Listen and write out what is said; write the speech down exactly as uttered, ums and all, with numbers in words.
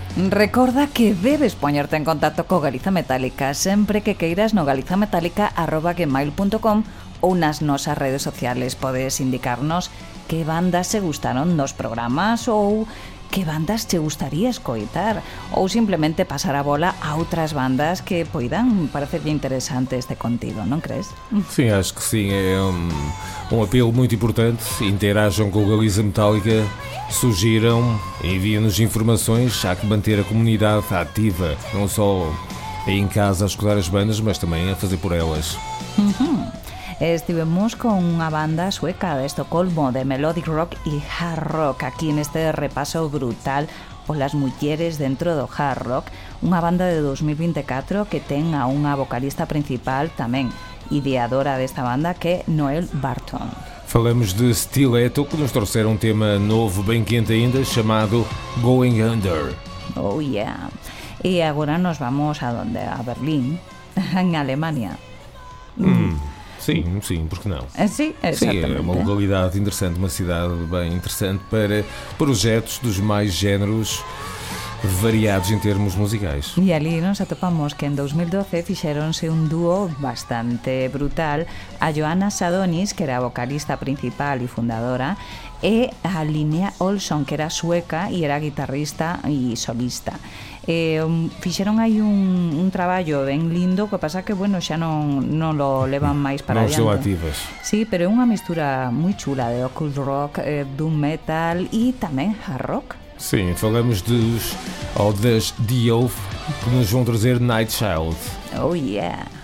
Recorda que debes poñerte en contacto co Galiza Metálica sempre que queiras no galizametálica arroba gmail punto com ou nas nosas redes sociales. Podes indicarnos que bandas se gustaron dos programas ou que bandas te gustaría escoitar, ou simplemente pasar a bola a outras bandas que poidan parecerlle interesante este contido, non crees? Sim, acho que sim, é um, um apelo muito importante. Interajam com o Galiza Metálica, sugiram, enviam-nos informações. Há que manter a comunidade ativa, não só aí em casa a escutar as bandas, mas também a fazer por elas. Uhum. Estivemos con unha banda sueca de Estocolmo de melodic rock e hard rock aquí neste repaso brutal polas mulleres dentro do hard rock, unha banda de dos mil vinte e catro que ten a unha vocalista principal tamén ideadora desta banda, que é Noel Barton. Falamos de Stiletto, que nos trouxeram um tema novo, bem quente ainda, chamado Going Under. Oh yeah. E agora nos vamos a donde? A Berlín, en Alemania. Hum. Sim, sim, porque não? Sim, exatamente. Sim, é uma localidade interessante, uma cidade bem interessante para projetos dos mais géneros variados em termos musicais. E ali nos atopamos que en dos mil doce fixeronse un dúo bastante brutal, a Johanna Sadonis, que era a vocalista principal e fundadora, e a Linnea Olsson, que era sueca e era guitarrista e solista. Eh, fixeron aí un, un traballo ben lindo, que pasa que, bueno, xa non, non lo levan máis para non adiante. Non activas. Sí, pero é unha mistura moi chula de occult rock, eh, doom metal e tamén hard rock. Sim, falamos dos, ou das The Oath, que nos vão trazer Night Child. Oh yeah.